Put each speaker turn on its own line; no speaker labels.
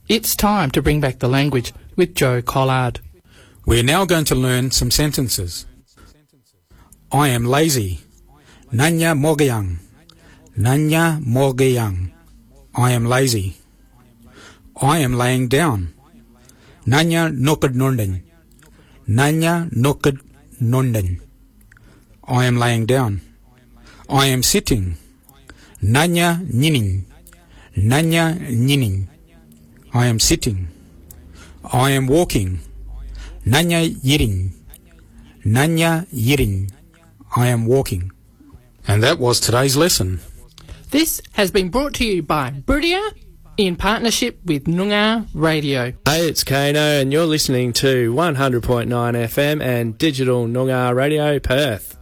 It's time to bring back the language with Joe Collard.
We're now going to learn some sentences. I am lazy. Nanya mogayang. Nanya mogayang. I am lazy. I am laying down. Nanya nokad nonden. Nanya nokad nonden. I am laying down. I am sitting. Nanya nyining. Nanya nyining. I am sitting. I am walking. Nanya yiring. Nanya yiring. I am walking. And that was today's lesson.
This has been brought to you by Brudia in partnership with Noongar Radio.
Hey, it's Kano and you're listening to 100.9 FM and Digital Noongar Radio Perth.